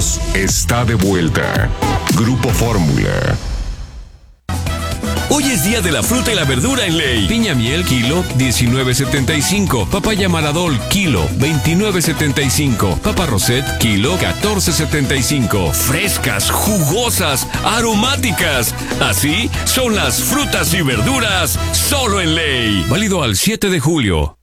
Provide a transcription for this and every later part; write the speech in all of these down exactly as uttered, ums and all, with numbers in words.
tubos está de vuelta. Grupo Fórmula. Hoy es día de la fruta y la verdura en Ley. Piña miel, kilo, diecinueve setenta y cinco. Papaya Maradol, kilo, veintinueve setenta y cinco. Papa Roset, kilo, catorce setenta y cinco. Frescas, jugosas, aromáticas. Así son las frutas y verduras solo en Ley. Válido al siete de julio.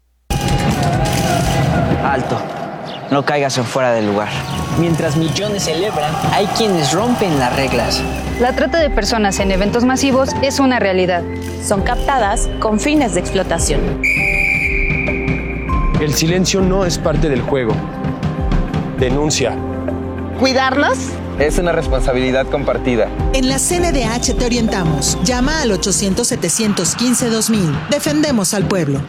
Alto. No caigas en fuera del lugar. Mientras millones celebran, hay quienes rompen las reglas. La trata de personas en eventos masivos es una realidad. Son captadas con fines de explotación. El silencio no es parte del juego. Denuncia. ¿Cuidarnos? Es una responsabilidad compartida. En la C N D H te orientamos. Llama al ochocientos, setecientos quince, dos mil. Defendemos al pueblo.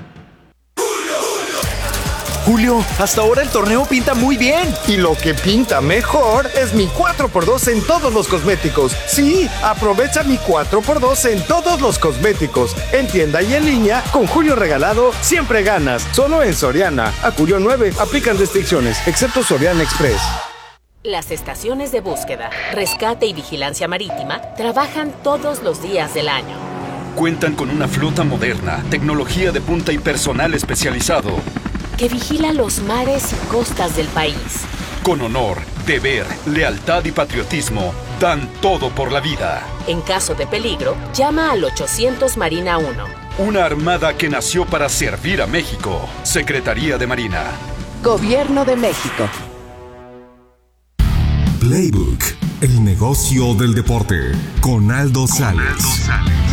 Julio, hasta ahora el torneo pinta muy bien. Y lo que pinta mejor es mi cuatro por dos en todos los cosméticos. Sí, aprovecha mi cuatro por dos en todos los cosméticos. En tienda y en línea, con Julio regalado, siempre ganas. Solo en Soriana. A Julio nueve, aplican restricciones, excepto Soriana Express. Las estaciones de búsqueda, rescate y vigilancia marítima trabajan todos los días del año. Cuentan con una flota moderna, tecnología de punta y personal especializado que vigila los mares y costas del país. Con honor, deber, lealtad y patriotismo, dan todo por la vida. En caso de peligro, llama al ochocientos Marina uno. Una armada que nació para servir a México. Secretaría de Marina. Gobierno de México. Playbook, el negocio del deporte, con Aldo Sales.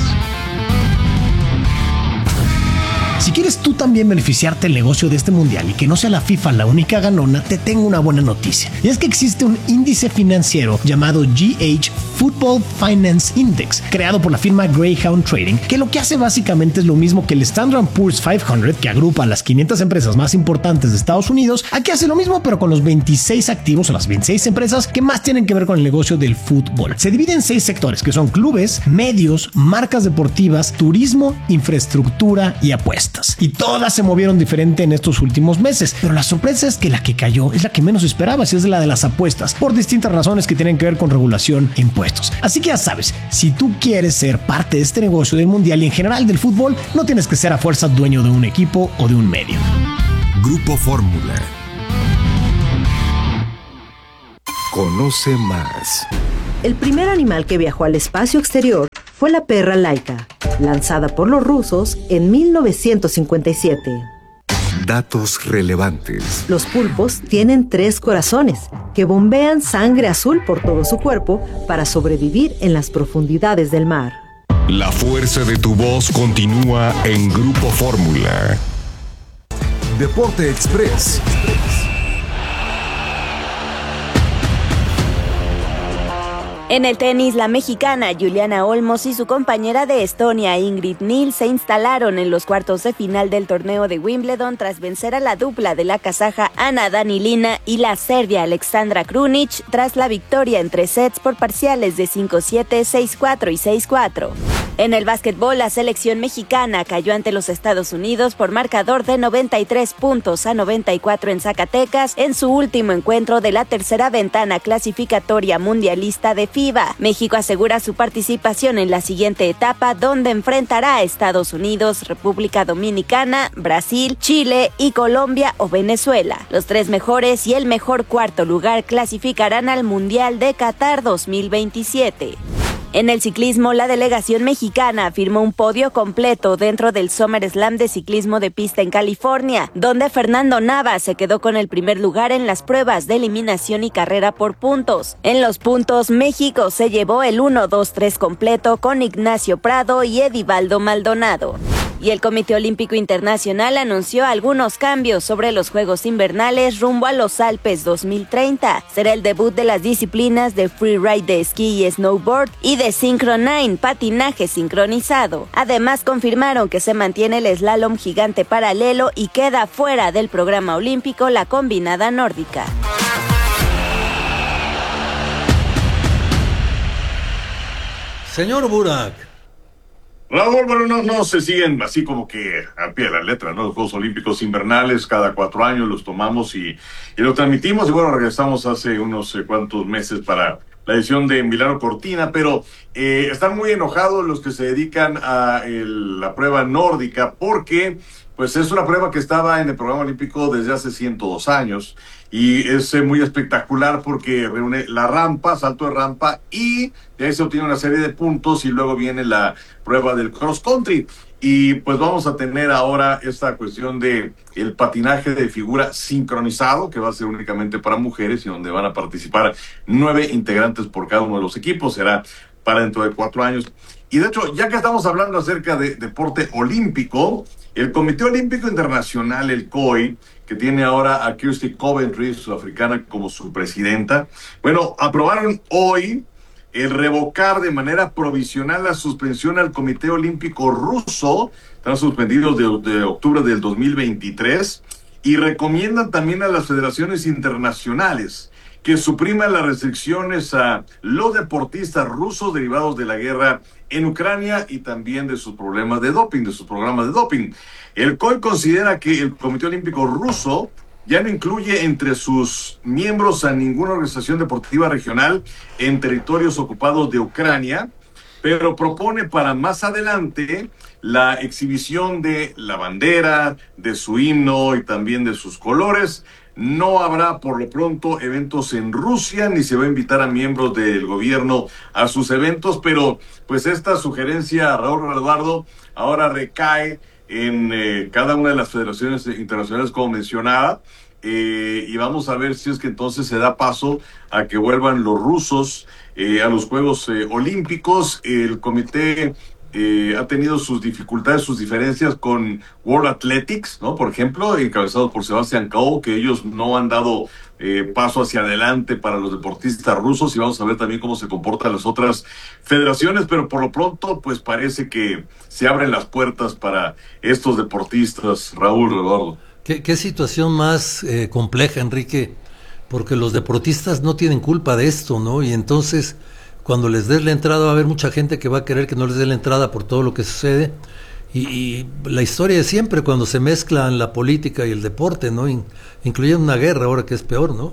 Si quieres tú también beneficiarte del negocio de este mundial y que no sea la FIFA la única ganona, te tengo una buena noticia. Y es que existe un índice financiero llamado G H Football Finance Index, creado por la firma Greyhound Trading, que lo que hace básicamente es lo mismo que el Standard and Poor's quinientos, que agrupa a las quinientas empresas más importantes de Estados Unidos. Aquí hace lo mismo, pero con los veintiséis activos o las veintiséis empresas que más tienen que ver con el negocio del fútbol. Se divide en seis sectores, que son clubes, medios, marcas deportivas, turismo, infraestructura y apuestas. Y todas se movieron diferente en estos últimos meses, pero la sorpresa es que la que cayó es la que menos esperabas, y es la de las apuestas, por distintas razones que tienen que ver con regulación e impuestos. Así que ya sabes, si tú quieres ser parte de este negocio del mundial y en general del fútbol, no tienes que ser a fuerza dueño de un equipo o de un medio. Grupo Fórmula. Conoce más. El primer animal que viajó al espacio exterior fue la perra Laika, lanzada por los rusos en mil novecientos cincuenta y siete. Datos relevantes. Los pulpos tienen tres corazones que bombean sangre azul por todo su cuerpo para sobrevivir en las profundidades del mar. La fuerza de tu voz continúa en Grupo Fórmula. Deporte Express. En el tenis, la mexicana Juliana Olmos y su compañera de Estonia Ingrid Nil se instalaron en los cuartos de final del torneo de Wimbledon tras vencer a la dupla de la kazaja Ana Danilina y la serbia Alexandra Krunic tras la victoria en tres sets por parciales de cinco siete, seis cuatro y seis cuatro. En el básquetbol, la selección mexicana cayó ante los Estados Unidos por marcador de noventa y tres puntos a noventa y cuatro en Zacatecas en su último encuentro de la tercera ventana clasificatoria mundialista de FIBA. México asegura su participación en la siguiente etapa, donde enfrentará a Estados Unidos, República Dominicana, Brasil, Chile y Colombia o Venezuela. Los tres mejores y el mejor cuarto lugar clasificarán al Mundial de Qatar dos mil veintisiete. En el ciclismo, la delegación mexicana firmó un podio completo dentro del Summer Slam de ciclismo de pista en California, donde Fernando Nava se quedó con el primer lugar en las pruebas de eliminación y carrera por puntos. En los puntos, México se llevó el uno dos tres completo con Ignacio Prado y Edivaldo Maldonado. Y el Comité Olímpico Internacional anunció algunos cambios sobre los Juegos Invernales rumbo a los Alpes dos mil treinta. Será el debut de las disciplinas de freeride de esquí y snowboard y de Synchro nueve, patinaje sincronizado. Además, confirmaron que se mantiene el slalom gigante paralelo y queda fuera del programa olímpico la combinada nórdica. Señor Burak, Raúl, bueno, no, no se siguen así como que a pie de la letra, ¿no? Los Juegos Olímpicos Invernales cada cuatro años los tomamos y, y lo transmitimos, y bueno, regresamos hace unos eh, cuantos meses para la edición de Milano Cortina, pero eh, están muy enojados los que se dedican a el, la prueba nórdica, porque pues es una prueba que estaba en el programa olímpico desde hace ciento dos años, y es eh, muy espectacular porque reúne la rampa, salto de rampa, y de ahí se obtiene una serie de puntos, y luego viene la prueba del cross country. Y pues vamos a tener ahora esta cuestión de el patinaje de figura sincronizado, que va a ser únicamente para mujeres y donde van a participar nueve integrantes por cada uno de los equipos. Será para dentro de cuatro años. Y de hecho, ya que estamos hablando acerca de deporte olímpico, el Comité Olímpico Internacional, el C O I, que tiene ahora a Kirsty Coventry, sudafricana, como su presidenta, bueno, aprobaron hoy el revocar de manera provisional la suspensión al Comité Olímpico Ruso. Están suspendidos de, de octubre del dos mil veintitrés, y recomiendan también a las federaciones internacionales que supriman las restricciones a los deportistas rusos derivados de la guerra en Ucrania y también de sus problemas de doping, de sus programas de doping. El C O I considera que el Comité Olímpico Ruso ya no incluye entre sus miembros a ninguna organización deportiva regional en territorios ocupados de Ucrania, pero propone para más adelante la exhibición de la bandera, de su himno y también de sus colores. No habrá por lo pronto eventos en Rusia, ni se va a invitar a miembros del gobierno a sus eventos, pero pues esta sugerencia, Raúl Eduardo, ahora recae en eh, cada una de las federaciones internacionales, como mencionaba, eh, y vamos a ver si es que entonces se da paso a que vuelvan los rusos eh, a los Juegos eh, Olímpicos. El comité eh, ha tenido sus dificultades, sus diferencias con World Athletics, ¿no? Por ejemplo, encabezado por Sebastián Coe, que ellos no han dado eh, paso hacia adelante para los deportistas rusos, y vamos a ver también cómo se comportan las otras federaciones, pero por lo pronto pues parece que se abren las puertas para estos deportistas. Raúl, Eduardo. ¿Qué, qué situación más eh, compleja, Enrique? Porque los deportistas no tienen culpa de esto, ¿no? Y entonces, cuando les des la entrada, va a haber mucha gente que va a querer que no les dé la entrada por todo lo que sucede. Y, y la historia es siempre cuando se mezclan la política y el deporte, ¿no? In, incluyendo una guerra, ahora que es peor, ¿no?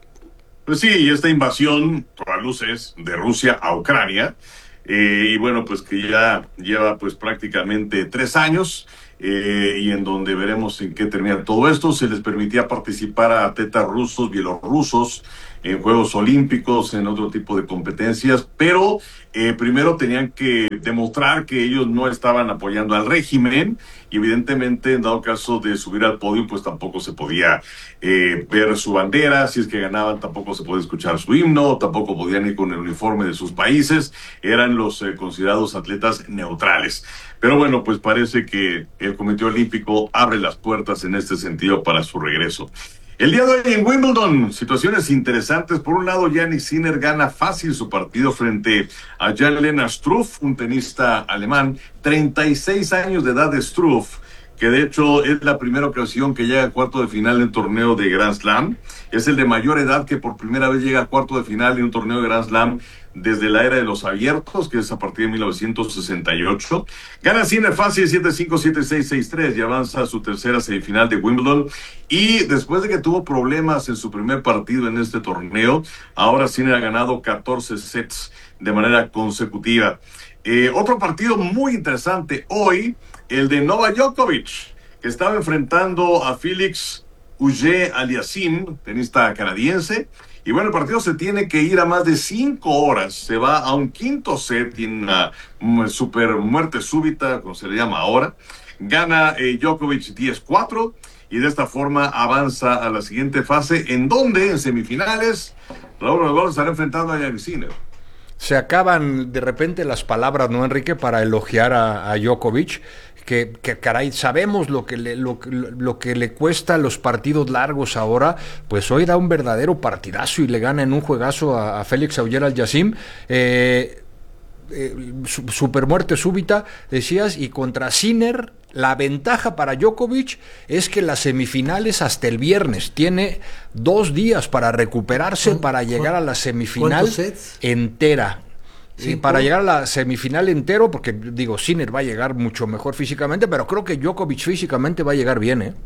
Pues sí, y esta invasión, por las luces, de Rusia a Ucrania, eh, y bueno, pues que ya lleva pues prácticamente tres años, eh, y en donde veremos en qué termina todo esto. Se les permitía participar a atletas rusos, bielorrusos, en Juegos Olímpicos, en otro tipo de competencias, pero eh, primero tenían que demostrar que ellos no estaban apoyando al régimen, y evidentemente, en dado caso de subir al podio, pues tampoco se podía eh, ver su bandera. Si es que ganaban, tampoco se podía escuchar su himno, tampoco podían ir con el uniforme de sus países. Eran los eh, considerados atletas neutrales. Pero bueno, pues parece que el Comité Olímpico abre las puertas en este sentido para su regreso. El día de hoy en Wimbledon, situaciones interesantes. Por un lado, Jannik Sinner gana fácil su partido frente a Jan-Lennart Struff, un tenista alemán, treinta y seis años de edad de Struff, que de hecho es la primera ocasión que llega a cuarto de final en un torneo de Grand Slam. Es el de mayor edad que por primera vez llega a cuarto de final en un torneo de Grand Slam desde la era de los abiertos, que es a partir de mil novecientos sesenta y ocho. Gana Sinner fácil siete cinco, siete seis, seis tres y avanza a su tercera semifinal de Wimbledon. Y después de que tuvo problemas en su primer partido en este torneo, ahora Sinner ha ganado catorce sets de manera consecutiva. Eh, otro partido muy interesante hoy, el de Novak Djokovic, que estaba enfrentando a Félix Auger-Aliassime, tenista canadiense. Y bueno, el partido se tiene que ir a más de cinco horas. Se va a un quinto set y una super muerte súbita, como se le llama ahora. Gana eh, Djokovic diez cuatro y de esta forma avanza a la siguiente fase, en donde en semifinales Raúl Nadal estará enfrentando a Jannik Sinner. Se acaban de repente las palabras, ¿no, Enrique?, para elogiar a, a Djokovic, que, que caray, sabemos lo que, le, lo, lo que le cuesta los partidos largos ahora. Pues hoy da un verdadero partidazo y le gana en un juegazo a, a Félix Auger-Aliassime. Eh, eh, su, super muerte súbita, decías, y contra Sinner. La ventaja para Djokovic es que las semifinales hasta el viernes, tiene dos días para recuperarse, para llegar a la semifinal entera. Sí, para llegar a la semifinal entero, porque digo, Sinner va a llegar mucho mejor físicamente, pero creo que Djokovic físicamente va a llegar bien, ¿eh?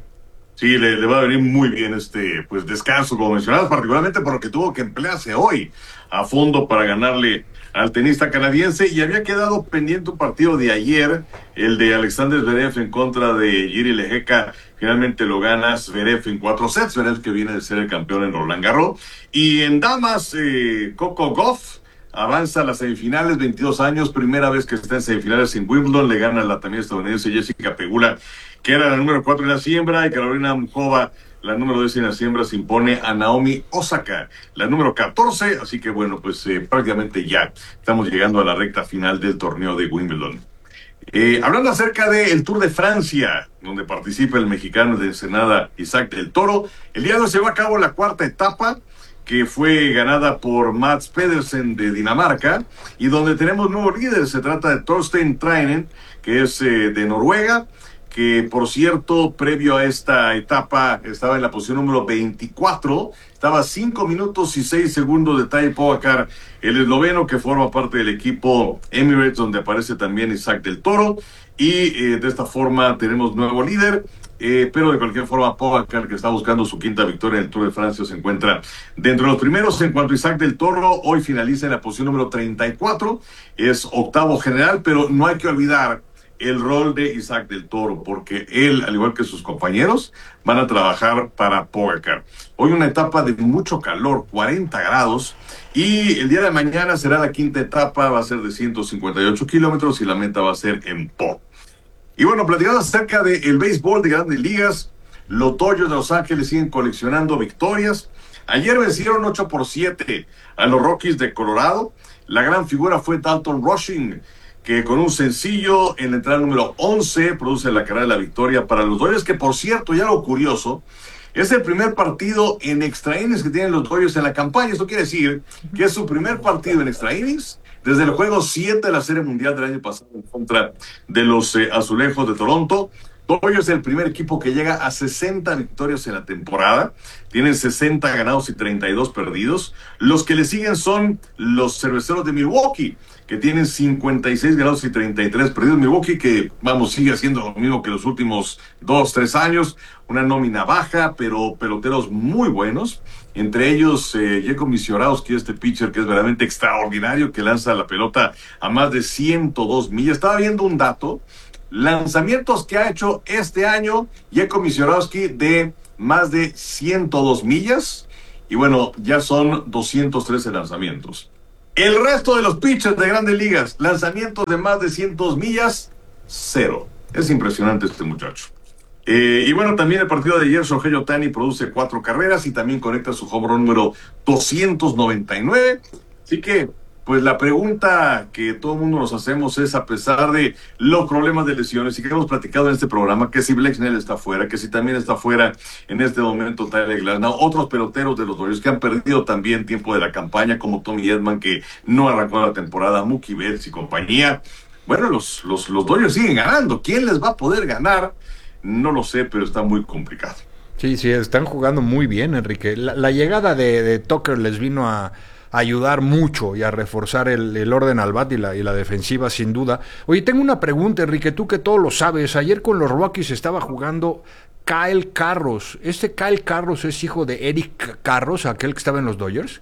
Sí, le, le va a venir muy bien este pues descanso, como mencionabas, particularmente porque tuvo que emplearse hoy a fondo para ganarle al tenista canadiense, y había quedado pendiente un partido de ayer, el de Alexander Zverev en contra de Jiri Lehecka. Finalmente lo gana Zverev en cuatro sets, Zverev que viene de ser el campeón en Roland Garros. Y en damas, eh, Coco Gauff avanza a las semifinales, veintidós años, primera vez que está en semifinales en Wimbledon, le gana a la también estadounidense Jessica Pegula, que era la número cuatro en la siembra, y Carolina Muchova, la número diez en la siembra, se impone a Naomi Osaka, la número catorce, así que bueno, pues eh, prácticamente ya estamos llegando a la recta final del torneo de Wimbledon. Eh, hablando acerca del Tour de Francia, donde participa el mexicano de Ensenada, Isaac del Toro, el día de hoy se llevó a cabo la cuarta etapa, que fue ganada por Mats Pedersen de Dinamarca, y donde tenemos nuevo líder. Se trata de Thorstein Trainen, que es eh, de Noruega, que por cierto, previo a esta etapa, estaba en la posición número veinticuatro, estaba a cinco minutos y seis segundos de Tadej Pogačar, el esloveno que forma parte del equipo Emirates, donde aparece también Isaac del Toro, y eh, de esta forma tenemos nuevo líder. Eh, pero de cualquier forma, Pogačar, que está buscando su quinta victoria en el Tour de Francia, se encuentra dentro de los primeros. En cuanto a Isaac del Toro, hoy finaliza en la posición número treinta y cuatro, es octavo general, pero no hay que olvidar el rol de Isaac del Toro, porque él, al igual que sus compañeros, van a trabajar para Pogačar. Hoy una etapa de mucho calor, cuarenta grados, y el día de mañana será la quinta etapa, va a ser de ciento cincuenta y ocho kilómetros, y la meta va a ser en Po. Y bueno, platicando acerca del béisbol de Grandes Ligas, los Dodgers de Los Ángeles siguen coleccionando victorias. Ayer vencieron ocho por siete a los Rockies de Colorado. La gran figura fue Dalton Rushing, que con un sencillo en la entrada número once produce la carrera de la victoria para los Dodgers, que por cierto, ya lo curioso, es el primer partido en extra innings que tienen los Dodgers en la campaña. Esto quiere decir que es su primer partido en extra innings desde el juego siete de la Serie Mundial del año pasado en contra de los eh, Azulejos de Toronto. Dodgers es el primer equipo que llega a sesenta victorias en la temporada. Tienen sesenta ganados y treinta y dos perdidos. Los que le siguen son los Cerveceros de Milwaukee, que tienen cincuenta y seis ganados y treinta y tres perdidos. Milwaukee, que vamos, sigue haciendo lo mismo que los últimos dos, tres años. Una nómina baja, pero peloteros muy buenos. Entre ellos, eh, Jacob Misiorowski, este pitcher que es verdaderamente extraordinario, que lanza la pelota a más de ciento dos millas. Estaba viendo un dato. Lanzamientos que ha hecho este año Jacob Misiorowski de más de ciento dos millas. Y bueno, ya son doscientos trece lanzamientos. El resto de los pitchers de Grandes Ligas, lanzamientos de más de ciento dos millas, cero. Es impresionante este muchacho. Eh, y bueno, también el partido de ayer, Shohei Ohtani produce cuatro carreras y también conecta su home run número doscientos noventa y nueve. Así que, pues la pregunta que todo el mundo nos hacemos es, a pesar de los problemas de lesiones y que hemos platicado en este programa, que si Blake Snell está fuera, que si también está fuera en este momento Tyler Glasnow, otros peloteros de los Dodgers que han perdido también tiempo de la campaña, como Tommy Edman, que no arrancó la temporada, Mookie Betts y compañía. Bueno, los, los, los Dodgers siguen ganando. ¿Quién les va a poder ganar? No lo sé, pero está muy complicado. Sí, sí, están jugando muy bien, Enrique. La, la llegada de, de Tucker les vino a ayudar mucho y a reforzar el, el orden al bat y la, y la defensiva, sin duda. Oye, tengo una pregunta, Enrique, tú que todo lo sabes. Ayer con los Rockies estaba jugando Kyle Carros. ¿Este Kyle Carros es hijo de Eric Carros, aquel que estaba en los Dodgers?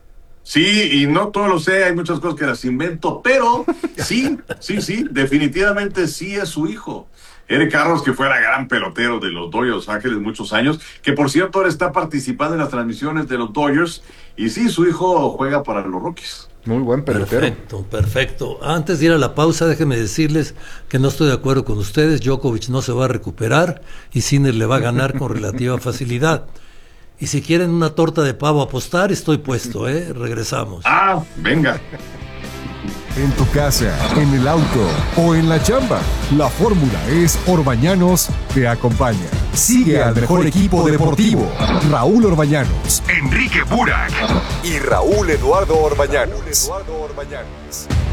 Sí, y no todo lo sé, hay muchas cosas que las invento, pero sí, sí, sí, definitivamente sí es su hijo. Eric Carros, que fuera gran pelotero de los Dodgers Los Ángeles muchos años, que por cierto ahora está participando en las transmisiones de los Dodgers, y sí, su hijo juega para los Rockies. Muy buen pelotero. Perfecto, perfecto. Antes de ir a la pausa, déjenme decirles que no estoy de acuerdo con ustedes. Djokovic no se va a recuperar y Sinner le va a ganar con relativa facilidad. Y si quieren una torta de pavo a apostar, estoy puesto, ¿eh? Regresamos. Ah, venga. En tu casa, en el auto o en la chamba, la fórmula es Orbañanos te acompaña. Sigue al mejor equipo deportivo, Raúl Orbañanos, Enrique Burak y Raúl Eduardo Orbañanos. Raúl Eduardo Orbañanos.